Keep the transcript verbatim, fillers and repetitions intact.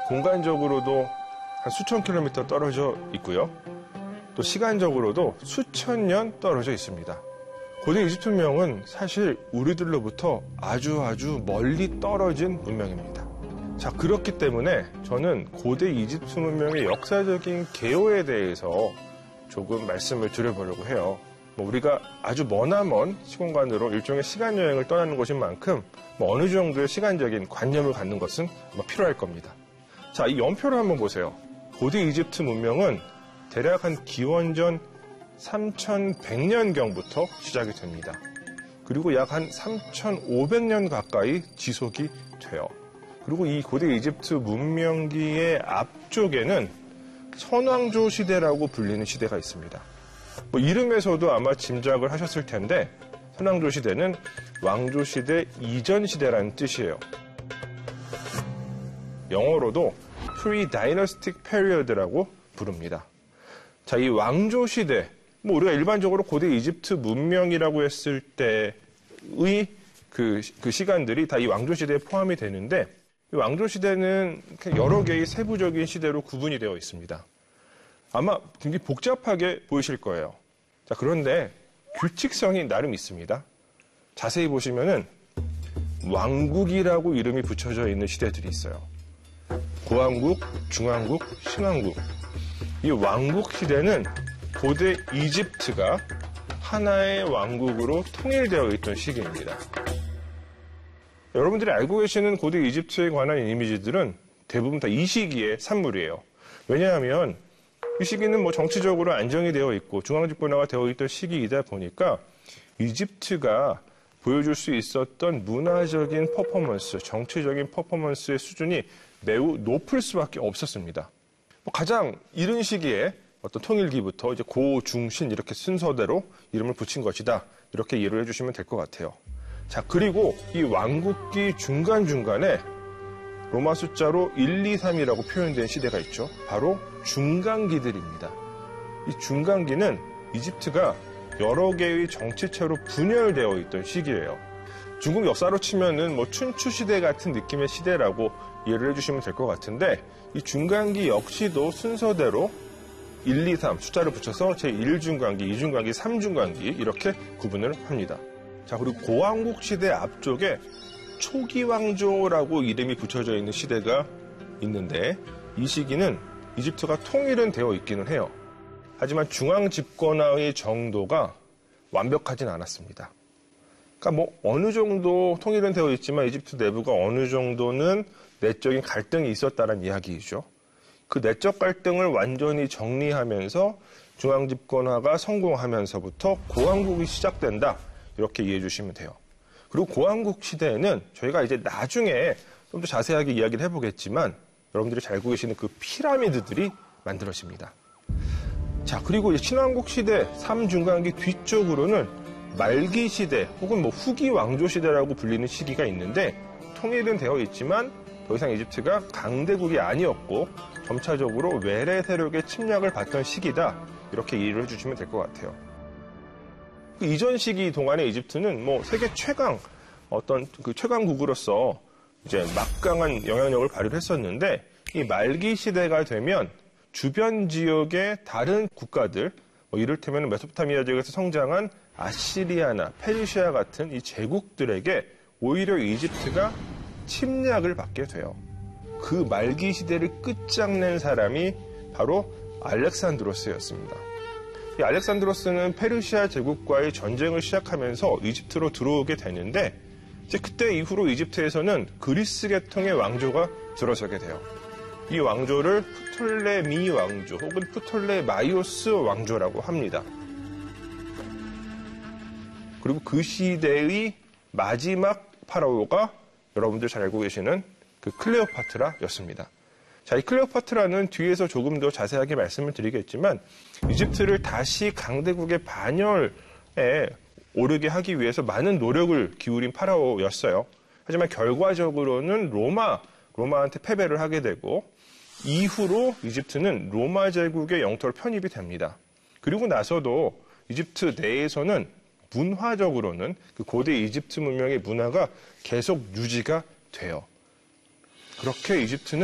공간적으로도 한 수천 킬로미터 떨어져 있고요. 또 시간적으로도 수천 년 떨어져 있습니다. 고대 이집트 문명은 사실 우리들로부터 아주 아주 멀리 떨어진 문명입니다. 자, 그렇기 때문에 저는 고대 이집트 문명의 역사적인 개요에 대해서 조금 말씀을 드려보려고 해요. 뭐 우리가 아주 머나먼 시공간으로 일종의 시간 여행을 떠나는 것인 만큼 뭐 어느 정도의 시간적인 관념을 갖는 것은 뭐 필요할 겁니다. 자, 이 연표를 한번 보세요. 고대 이집트 문명은 대략 한 기원전 삼천백 년경부터 시작이 됩니다. 그리고 약 한 삼천오백 년 가까이 지속이 돼요. 그리고 이 고대 이집트 문명기의 앞쪽에는 선왕조 시대라고 불리는 시대가 있습니다. 뭐 이름에서도 아마 짐작을 하셨을 텐데 선왕조 시대는 왕조 시대 이전 시대라는 뜻이에요. 영어로도 Pre-Dynastic Period라고 부릅니다. 자, 이 왕조 시대, 뭐 우리가 일반적으로 고대 이집트 문명이라고 했을 때의 그, 그 시간들이 다 이 왕조 시대에 포함이 되는데 이 왕조 시대는 여러 개의 세부적인 시대로 구분이 되어 있습니다. 아마 굉장히 복잡하게 보이실 거예요. 자, 그런데 규칙성이 나름 있습니다. 자세히 보시면은 왕국이라고 이름이 붙여져 있는 시대들이 있어요. 고왕국, 중왕국, 신왕국. 이 왕국 시대는 고대 이집트가 하나의 왕국으로 통일되어 있던 시기입니다. 여러분들이 알고 계시는 고대 이집트에 관한 이미지들은 대부분 다 이 시기의 산물이에요. 왜냐하면 이 시기는 뭐 정치적으로 안정이 되어 있고 중앙집권화가 되어 있던 시기이다 보니까 이집트가 보여줄 수 있었던 문화적인 퍼포먼스, 정치적인 퍼포먼스의 수준이 매우 높을 수밖에 없었습니다. 가장 이른 시기에 어떤 통일기부터 이제 고, 중, 신 이렇게 순서대로 이름을 붙인 것이다. 이렇게 이해를 해주시면 될 것 같아요. 자, 그리고 이 왕국기 중간중간에 로마 숫자로 일, 이, 삼이라고 표현된 시대가 있죠. 바로 중간기들입니다. 이 중간기는 이집트가 여러 개의 정치체로 분열되어 있던 시기예요. 중국 역사로 치면은 뭐 춘추 시대 같은 느낌의 시대라고 이해를 해주시면 될 것 같은데 이 중간기 역시도 순서대로 일, 이, 삼 숫자를 붙여서 제일 중간기, 이 중간기, 삼 중간기 이렇게 구분을 합니다. 자, 그리고 고왕국 시대 앞쪽에 초기 왕조라고 이름이 붙여져 있는 시대가 있는데 이 시기는 이집트가 통일은 되어 있기는 해요. 하지만 중앙 집권화의 정도가 완벽하진 않았습니다. 그러니까 뭐 어느 정도 통일은 되어 있지만 이집트 내부가 어느 정도는 내적인 갈등이 있었다는 이야기이죠. 그 내적 갈등을 완전히 정리하면서 중앙 집권화가 성공하면서부터 고왕국이 시작된다. 이렇게 이해해 주시면 돼요. 그리고 고왕국 시대에는 저희가 이제 나중에 좀 더 자세하게 이야기를 해보겠지만 여러분들이 잘 알고 계시는 그 피라미드들이 만들어집니다. 자, 그리고 이제 신왕국 시대 삼 중간기 뒤쪽으로는 말기 시대 혹은 뭐 후기 왕조 시대라고 불리는 시기가 있는데 통일은 되어 있지만 더 이상 이집트가 강대국이 아니었고 점차적으로 외래 세력의 침략을 받던 시기다. 이렇게 이해를 해주시면 될 것 같아요. 그 이전 시기 동안의 이집트는 뭐 세계 최강 어떤 그 최강국으로서 이제 막강한 영향력을 발휘를 했었는데 이 말기 시대가 되면 주변 지역의 다른 국가들 뭐 이를테면 메소포타미아 지역에서 성장한 아시리아나 페르시아 같은 이 제국들에게 오히려 이집트가 침략을 받게 돼요. 그 말기 시대를 끝장낸 사람이 바로 알렉산드로스였습니다. 이 알렉산드로스는 페르시아 제국과의 전쟁을 시작하면서 이집트로 들어오게 되는데 이제 그때 이후로 이집트에서는 그리스 계통의 왕조가 들어서게 돼요. 이 왕조를 프톨레미 왕조 혹은 프톨레마이오스 왕조라고 합니다. 그리고 그 시대의 마지막 파라오가 여러분들 잘 알고 계시는 그 클레오파트라였습니다. 자, 이 클레오파트라는 뒤에서 조금 더 자세하게 말씀을 드리겠지만 이집트를 다시 강대국의 반열에 오르게 하기 위해서 많은 노력을 기울인 파라오였어요. 하지만 결과적으로는 로마, 로마한테 패배를 하게 되고 이후로 이집트는 로마 제국의 영토로 편입이 됩니다. 그리고 나서도 이집트 내에서는 문화적으로는 그 고대 이집트 문명의 문화가 계속 유지가 돼요. 그렇게 이집트는